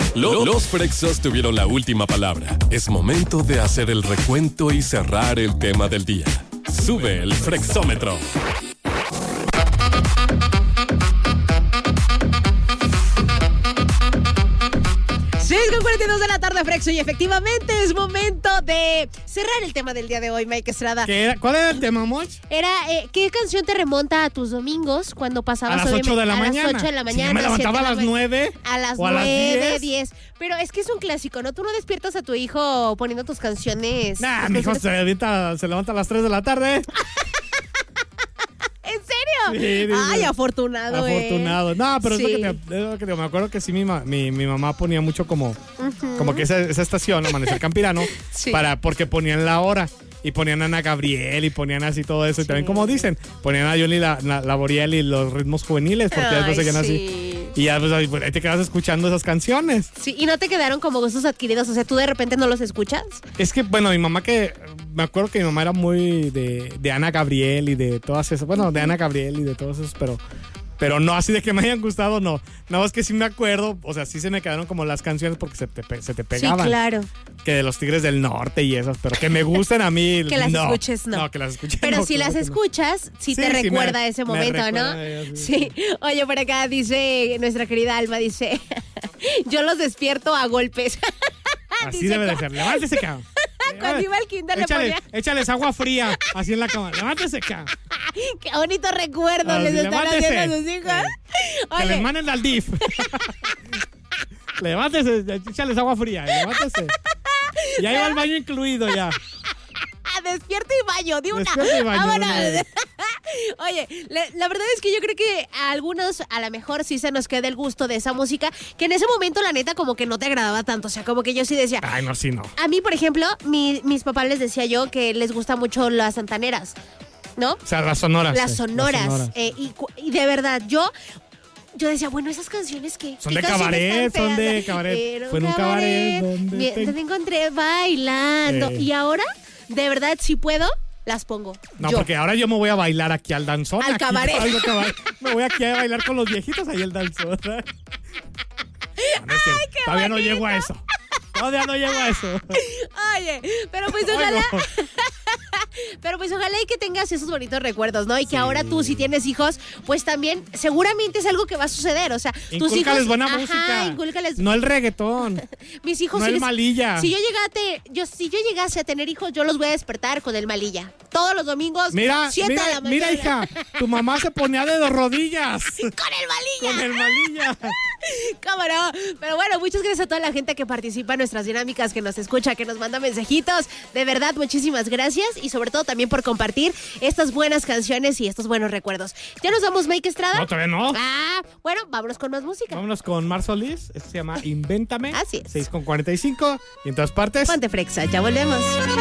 Los Frexos tuvieron la última palabra. Es momento de hacer el recuento y cerrar el tema del día. Sube el Frexómetro. 6:42 de la tarde, Frexo, y efectivamente es momento de cerrar el tema del día de hoy, Mike Estrada. ¿Cuál era el tema, Moch? Era, ¿qué canción te remonta a tus domingos cuando pasabas a las 8 de la mañana? A las 8 de la mañana. Sí, me levantaba a las 9. A las o a 9, 10. Pero es que es un clásico, ¿no? Tú no despiertas a tu hijo poniendo tus canciones. Nah, mi hijo se levanta a las 3 de la tarde. ¿En serio? Sí, ay, afortunado. Afortunado. No, pero sí. es lo que me acuerdo que sí mi mamá ponía mucho como que esa estación, Amanecer Campirano, sí. porque ponían la hora. Y ponían a Ana Gabriel y ponían así todo eso. Sí. Y también, como dicen, ponían a Yoli Laboriel y los ritmos juveniles, porque después seguían así. Y ya pues, ahí te quedas escuchando esas canciones. Sí, y no te quedaron como gustos adquiridos. O sea, ¿tú de repente no los escuchas? Es que, bueno, mi mamá me acuerdo que mi mamá era muy de Ana Gabriel y de todas esas. Bueno, de Ana Gabriel y de todos esos, pero no así de que me hayan gustado, no. Nada más que sí me acuerdo, o sea, sí se me quedaron como las canciones porque se te pegaban. Sí, claro. Que de los Tigres del Norte y esas, pero que me gusten a mí, que las escuches, no. No, que las escuches. Pero no, si las escuchas, sí te recuerda ese momento, ¿no? Sí. Oye, por acá dice nuestra querida Alma, dice, yo los despierto a golpes. Así debe de ser. Levántese, cabrón. Cuando iba al kinder le ponía... Échales agua fría, así en la cama. Levántese, cabrón. Qué bonito recuerdo les están haciendo a sus hijos. Que les manden al DIF. Levántese, échales agua fría, levántese. Ya iba al baño incluido ya. Despierto y baño, de una. Despierto y baño. Vámonos. Oye, la verdad es que yo creo que a algunos a lo mejor sí se nos queda el gusto de esa música, que en ese momento la neta como que no te agradaba tanto, o sea, como que yo sí decía... Ay, no, sí, no. A mí, por ejemplo, mis papás les decía yo que les gusta mucho las santaneras, ¿no? O sea, las sonoras. Las sonoras. Y de verdad, yo decía, bueno, esas canciones que... Son de cabaret, Fue en un cabaret donde te encontré bailando. Y ahora, de verdad, si puedo... las pongo. No, porque ahora yo me voy a bailar aquí al danzón. Al cabaret. Me voy aquí a bailar con los viejitos ahí el danzón. Todavía no llego a eso. Todavía no llego a eso. Oye, pero pues ojalá... Pero pues ojalá y que tengas esos bonitos recuerdos, ¿no? Y que ahora tú, si tienes hijos, pues también seguramente es algo que va a suceder. O sea, tus hijos... Incúlcales buena música. Incúlcales... No el reggaetón. Mis hijos... No el malilla. Si yo llegase a tener hijos, yo los voy a despertar con el malilla. Todos los domingos, 7 de la mañana. Mira, hija, tu mamá se ponía de rodillas. Con el malilla. Con el malilla. ¿Cómo no? Pero bueno, muchas gracias a toda la gente que participa en nuestras dinámicas, que nos escucha, que nos manda mensajitos. De verdad, muchísimas gracias. Y sobre todo también por compartir estas buenas canciones y estos buenos recuerdos. ¿Ya nos vamos, Mike Estrada? No, todavía no. Bueno, vámonos con más música. Vámonos con Mar Solís. Esto se llama Invéntame. Así es. 6:45. Y en todas partes. Ponte Frexa, ya volvemos.